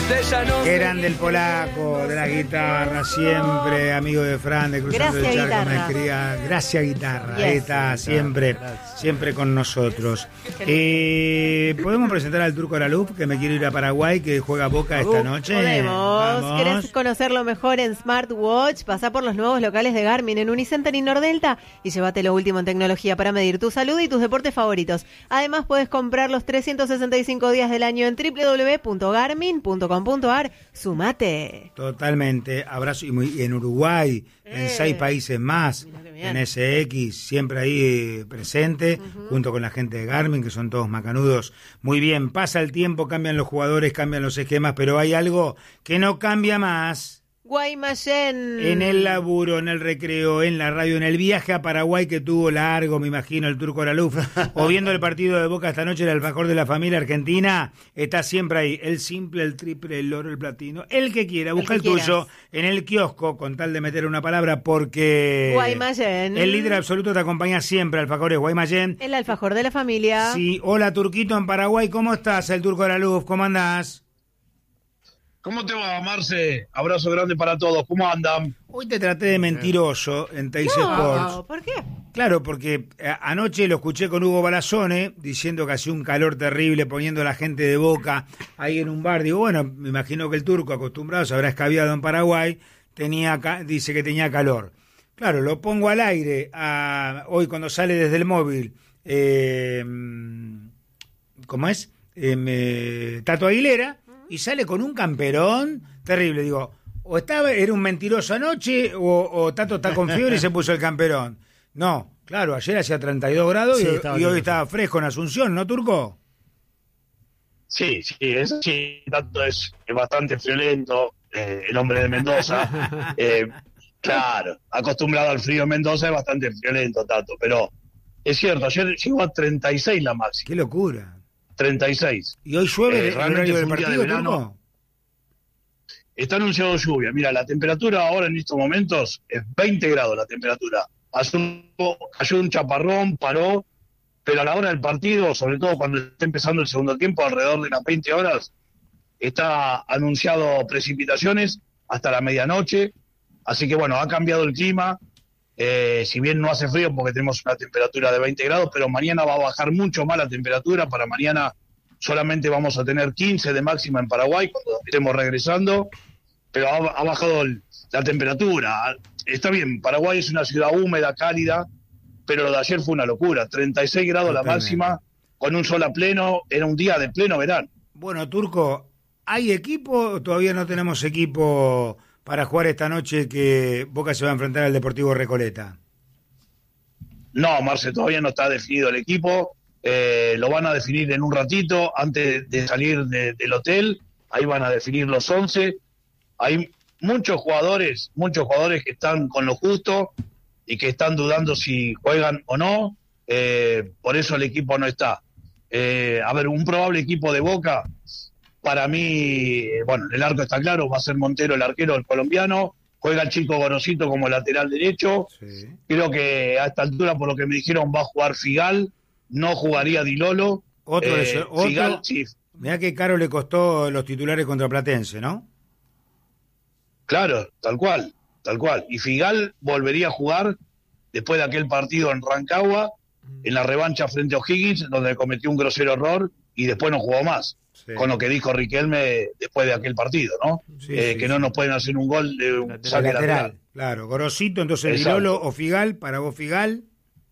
Qué grande el polaco de la guitarra, siempre amigo de Fran, de Cruzando el Charco, me escribía. Gracias, guitarra. Ahí está, siempre con nosotros. ¿Podemos presentar al Turco Araluf, que me quiere ir a Paraguay, que juega Boca esta noche? Podemos. ¿Querés conocerlo mejor en Smartwatch? Pasá por los nuevos locales de Garmin en Unicenter y Nordelta y llévate lo último en tecnología para medir tu salud y tus deportes favoritos. Además, puedes comprar los 365 días del año en www.garmin.com.ar. Sumate. Totalmente. Abrazo. Y en Uruguay, en 6 países más, en SX, siempre ahí presente, junto con la gente de Garmin, que son todos macanudos. Muy bien, pasa el tiempo, cambian los jugadores, cambian los esquemas, pero hay algo que no cambia más. Guaymallén. En el laburo, en el recreo, en la radio, en el viaje a Paraguay que tuvo largo, me imagino, el Turco Araluf, o viendo el partido de Boca esta noche, el alfajor de la familia argentina, está siempre ahí. El simple, el triple, el oro, el platino, el que quiera, busca el tuyo en el kiosco, con tal de meter una palabra, porque Guaymallén. El líder absoluto te acompaña siempre, alfajores Guaymallén. El alfajor de la familia. Sí, hola Turquito en Paraguay, ¿cómo estás? El Turco Araluf, ¿cómo andás? ¿Cómo te va, Marce? Abrazo grande para todos. ¿Cómo andan? Hoy te traté de mentiroso en Teis Sports. ¿Por qué? Claro, porque anoche lo escuché con Hugo Balazone diciendo que hacía un calor terrible, poniendo a la gente de Boca ahí en un bar. Digo, bueno, me imagino que el turco, acostumbrado, se habrá escabiado en Paraguay, dice que tenía calor. Claro, lo pongo al aire hoy cuando sale desde el móvil. ¿Cómo es? Tato Aguilera. Y sale con un camperón terrible. Digo, era un mentiroso anoche o Tato está con fiebre y se puso el camperón. No, claro, ayer hacía 32 grados y hoy estaba fresco en Asunción, ¿no, Turco? Sí, Tato es bastante friolento, el hombre de Mendoza. Claro, acostumbrado al frío en Mendoza, es bastante friolento, Tato. Pero es cierto, ayer llegó a 36 la máxima. ¡Qué locura! 36. ¿Y hoy llueve el horario del partido, Turco? Está anunciado lluvia. Mira, la temperatura ahora en estos momentos es 20 grados la temperatura. Cayó un chaparrón, paró, pero a la hora del partido, sobre todo cuando está empezando el segundo tiempo, alrededor de las 20 horas, está anunciado precipitaciones hasta la medianoche. Así que bueno, ha cambiado el clima. Si bien no hace frío porque tenemos una temperatura de 20 grados, pero mañana va a bajar mucho más la temperatura. Para mañana solamente vamos a tener 15 de máxima en Paraguay cuando estemos regresando, pero ha bajado la temperatura. Está bien, Paraguay es una ciudad húmeda, cálida, pero lo de ayer fue una locura. 36 grados la máxima, con un sol a pleno, era un día de pleno verano. Bueno, Turco, ¿hay equipo? Todavía no tenemos equipo para jugar esta noche que Boca se va a enfrentar al Deportivo Recoleta. No, Marce, todavía no está definido el equipo. Lo van a definir en un ratito, antes de salir del hotel. Ahí van a definir los 11. Hay muchos jugadores que están con lo justo y que están dudando si juegan o no. Por eso el equipo no está. A ver, un probable equipo de Boca... Para mí, bueno, el arco está claro, va a ser Montero el arquero, el colombiano. Juega el chico Gorosito como lateral derecho. Sí. Creo que a esta altura, por lo que me dijeron, va a jugar Figal. No jugaría Di Lolo. Otro. Figal, sí. Mirá que caro le costó los titulares contra Platense, ¿no? Claro, tal cual. Y Figal volvería a jugar después de aquel partido en Rancagua, en la revancha frente a O'Higgins, donde cometió un grosero error y después no jugó más. Sí. Con lo que dijo Riquelme después de aquel partido, ¿no? Que no nos pueden hacer un gol de un saque lateral. Claro, Gorosito, entonces Di Lolo o Figal, para vos Figal.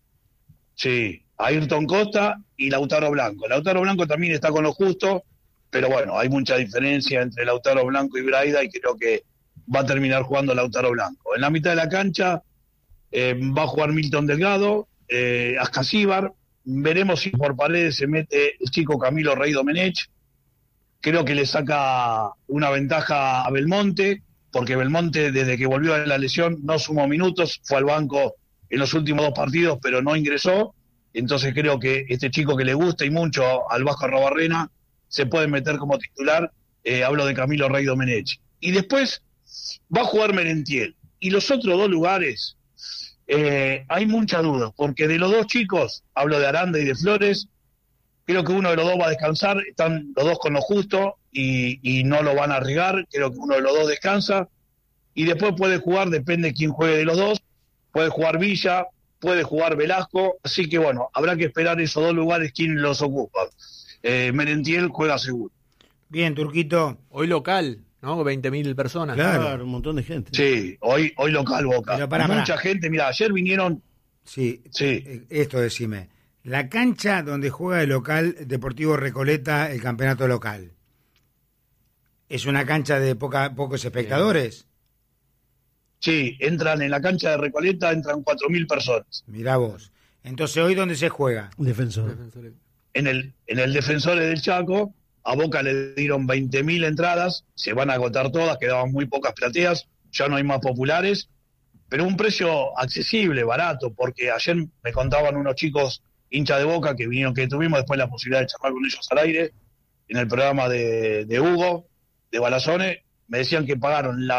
Sí, Ayrton Costa y Lautaro Blanco. Lautaro Blanco también está con lo justo, pero bueno, hay mucha diferencia entre Lautaro Blanco y Braida y creo que va a terminar jugando Lautaro Blanco. En la mitad de la cancha va a jugar Milton Delgado, Ascasíbar. Veremos si por Paredes se mete el chico Camilo Rey Domenech. Creo que le saca una ventaja a Belmonte, porque Belmonte desde que volvió a la lesión no sumó minutos, fue al banco en los últimos 2 partidos, pero no ingresó. Entonces creo que este chico que le gusta y mucho al Vasco Arrobarrena se puede meter como titular. Hablo de Camilo Rey Domenech. Y después va a jugar Merentiel. Y los otros 2 lugares, hay mucha duda, porque de los 2 chicos, hablo de Aranda y de Flores, creo que uno de los 2 va a descansar, están los 2 con lo justo, y no lo van a arriesgar, creo que uno de los dos descansa, y después puede jugar, depende de quién juegue de los dos, puede jugar Villa, puede jugar Velasco, así que bueno, habrá que esperar esos dos lugares quién los ocupa. Merentiel juega seguro. Bien, Turquito. Hoy local, ¿no? 20.000 personas. Claro, un montón de gente. Sí, hoy local Boca. Pero mucha gente, mira, ayer vinieron... Sí, esto decime. La cancha donde juega el local Deportivo Recoleta el campeonato local, ¿es una cancha de pocos espectadores? Sí, entran en la cancha de Recoleta, entran 4.000 personas. Mirá vos. Entonces, ¿hoy dónde se juega? Defensor. En el Defensores del Chaco, a Boca le dieron 20.000 entradas, se van a agotar todas, quedaban muy pocas plateas, ya no hay más populares, pero un precio accesible, barato, porque ayer me contaban unos chicos hinchas de Boca que vinieron, que tuvimos después la posibilidad de charlar con ellos al aire, en el programa de Hugo, de Balazones, me decían que pagaron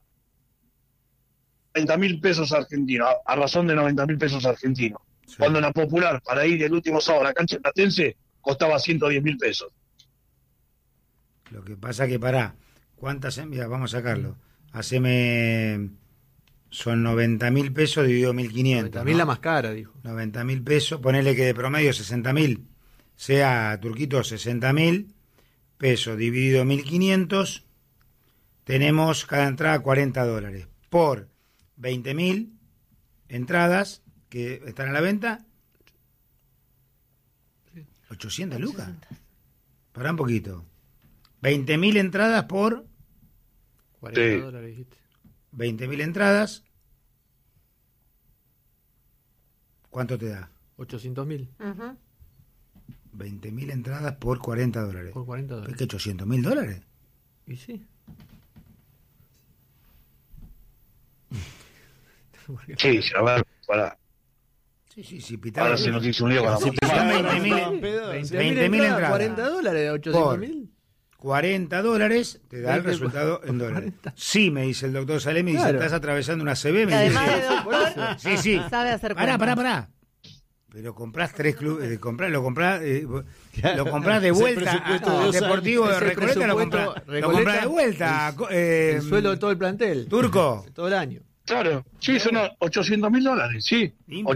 90.000 pesos argentinos, a razón de 90.000 pesos argentinos. Sí. Cuando en la popular, para ir el último sábado a la cancha platense, costaba 110.000 pesos. Lo que pasa que ¿cuántas? Mira, vamos a sacarlo. Son 90.000 pesos dividido 1.500. 90.000 ¿no? La más cara, dijo. 90.000 pesos, ponele que de promedio 60.000, sea, Turquito, 60.000 pesos dividido 1.500, tenemos cada entrada $40. Por 20.000 entradas que están a la venta, 800 lucas. Pará un poquito. 20.000 entradas por... $40, dijiste. 20.000 entradas. ¿Cuánto te da? 800.000. 20.000 entradas por $40. Por $40. ¿Es que $800.000? Y sí. Sí, a ver, pará. Sí, pitaba. Ahora se nos hizo un lío con la 20.000 entradas. $40, $800.000. $40 te da el resultado en dólares. 40. Sí, me dice el doctor Salem, me dice, estás atravesando una CB. Me además dice, de doctor, sí. Sabe hacer cuentas. Pará. Pero comprás 3 clubes, lo comprás de vuelta al Deportivo de Recoleta, lo comprás de vuelta. El suelo de todo el plantel. Turco. Todo el año. Claro, sí, son $800.000, sí.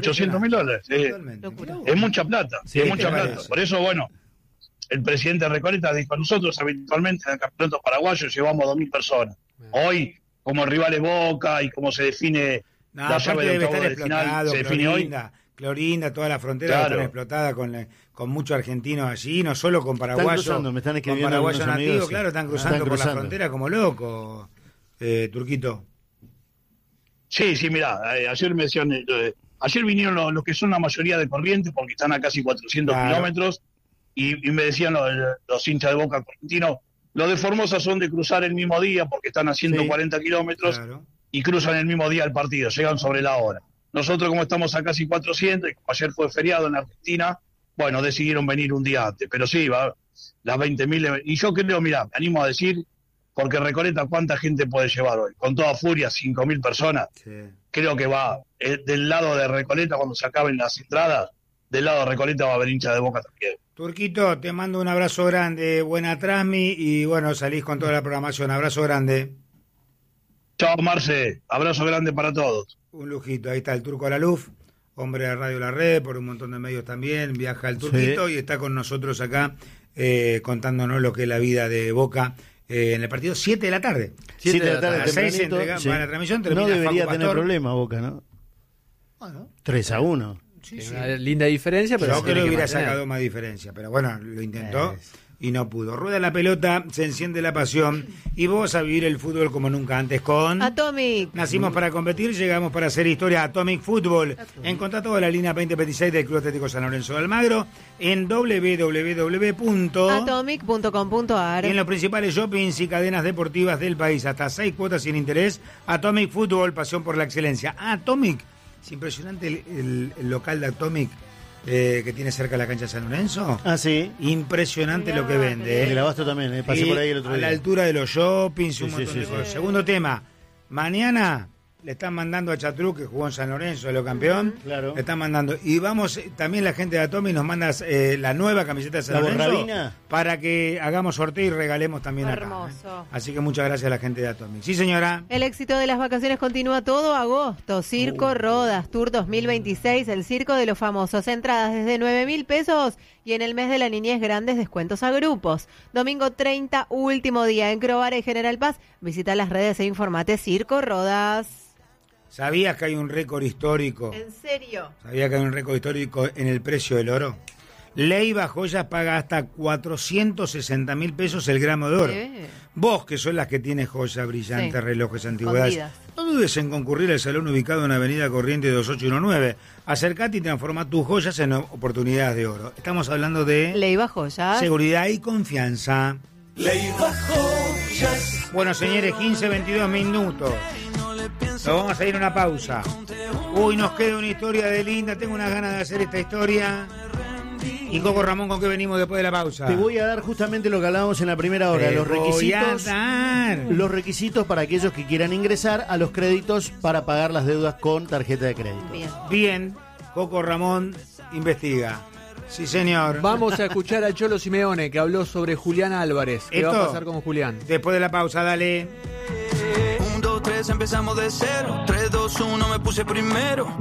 $800.000. Es mucha plata, sí, es mucha plata. Por eso, bueno, el presidente de Recoleta dijo, nosotros habitualmente en el campeonato paraguayo llevamos 2.000 personas. Hoy, como el rival es Boca y como se define la llave de octavo de final, se define hoy. Clorinda, toda la frontera está explotada con muchos argentinos allí, no solo con paraguayos, me están escribiendo con paraguayos nativos, amigos, claro, están cruzando por la frontera como locos, Turquito. Sí, mirá, ayer me decían, ayer vinieron los que son la mayoría de Corrientes, porque están a casi 400 kilómetros, y me decían los hinchas de Boca correntinos, los de Formosa son de cruzar el mismo día, porque están a 140 kilómetros, y cruzan el mismo día el partido, llegan sobre la hora. Nosotros, como estamos a casi 400, y como ayer fue feriado en Argentina, bueno, decidieron venir un día antes. Pero sí, las 20.000... Y yo creo, mirá, me animo a decir, porque Recoleta, ¿cuánta gente puede llevar hoy? Con toda furia, 5.000 personas. Sí. Creo que va del lado de Recoleta, cuando se acaben las entradas, del lado de Recoleta va a haber hincha de Boca también. Turquito, te mando un abrazo grande, buena transmi, y bueno, salís con toda la programación. Abrazo grande. Chao, Marce. Abrazo grande para todos. Un lujito. Ahí está el Turco Laluf, hombre de Radio La Red, por un montón de medios también. Viaja el Turquito y está con nosotros acá contándonos lo que es la vida de Boca en el partido 7 de la tarde. 7 de la tarde. A las 6 se entrega la transmisión. No debería tener problema Boca, ¿no? Bueno. 3-1. Sí. Una linda diferencia, pero yo creo que hubiera sacado más diferencia. Pero bueno, lo intentó. Y no pudo. Rueda la pelota, se enciende la pasión y vos a vivir el fútbol como nunca antes con Atomic. Nacimos para competir, llegamos para hacer historia. Atomic Fútbol. Encontrá toda la línea 2026 del Club Atlético San Lorenzo de Almagro en www.atomic.com.ar y en los principales shoppings y cadenas deportivas del país. Hasta 6 cuotas sin interés. Atomic Fútbol, pasión por la excelencia. Atomic, es impresionante el local de Atomic. Que tiene cerca de la cancha de San Lorenzo. Ah, sí. Impresionante lo que vende. El Abasto también, pasé por ahí el otro día. A la altura de los shoppings, un montón de cosas. Segundo tema, mañana le están mandando a Chatru, que jugó en San Lorenzo, lo campeón. Claro. Le están mandando. Y vamos, también la gente de Atomi nos manda la nueva camiseta de San ¿La Lorenzo borrabina? para que hagamos sorteo y regalemos también acá. Hermoso. Así que muchas gracias a la gente de Atomi. Sí, señora. El éxito de las vacaciones continúa todo agosto. Circo Rodas Tour 2026, el circo de los famosos. Entradas desde 9.000 pesos y en el mes de la niñez grandes descuentos a grupos. Domingo 30, último día en Crovara y General Paz. Visita las redes e informate Circo Rodas. ¿Sabías que hay un récord histórico? ¿En serio? ¿Sabías que hay un récord histórico en el precio del oro? Leiva Joyas paga hasta 460.000 pesos el gramo de oro. Vos, que sos las que tienes joyas, brillantes, Sí. relojes, antigüedades, no dudes en concurrir al salón ubicado en Avenida Corrientes 2819. Acercate y transforma tus joyas en oportunidades de oro. Estamos hablando de Leiva Joyas. seguridad y confianza. Leiva Joyas. Bueno, señores, 15-22 minutos. Nos vamos a ir a una pausa. Uy, nos queda una historia de linda. Tengo unas ganas de hacer esta historia. Y Coco Ramón, ¿con qué venimos después de la pausa? Te voy a dar justamente lo que hablábamos en la primera hora, los requisitos para aquellos que quieran ingresar a los créditos para pagar las deudas con tarjeta de crédito. Bien, Coco Ramón investiga. Sí, señor. Vamos a escuchar a Cholo Simeone, que habló sobre Julián Álvarez. ¿Qué va a pasar con Julián? Después de la pausa, dale. 1, 2, 3, empezamos de cero. 3, 2, 1, me puse primero.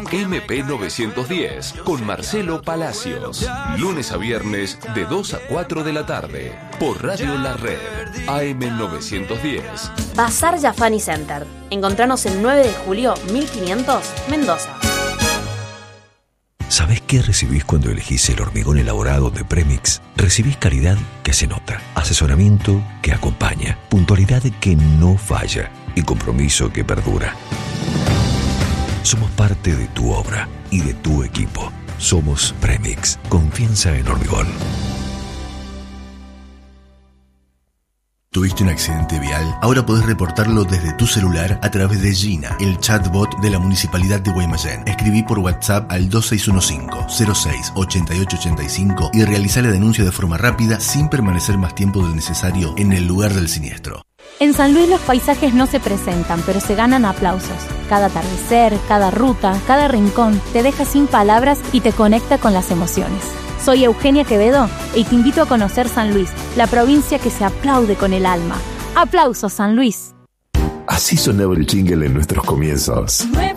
MP910 con Marcelo Palacios. Lunes a viernes de 2 a 4 de la tarde. Por Radio La Red. AM910. Bazar Jafani Center. Encontranos el 9 de julio 1500, Mendoza. ¿Sabés qué recibís cuando elegís el hormigón elaborado de Premix? Recibís calidad que se nota, asesoramiento que acompaña, puntualidad que no falla y compromiso que perdura. Somos parte de tu obra y de tu equipo. Somos Premix. Confianza en hormigón. ¿Tuviste un accidente vial? Ahora podés reportarlo desde tu celular a través de Gina, el chatbot de la Municipalidad de Guaymallén. Escribí por WhatsApp al 2615-06-8885 y realizá la denuncia de forma rápida sin permanecer más tiempo del necesario en el lugar del siniestro. En San Luis los paisajes no se presentan, pero se ganan aplausos. Cada atardecer, cada ruta, cada rincón te deja sin palabras y te conecta con las emociones. Soy Eugenia Quevedo y te invito a conocer San Luis, la provincia que se aplaude con el alma. ¡Aplausos, San Luis! Así sonaba el jingle en nuestros comienzos.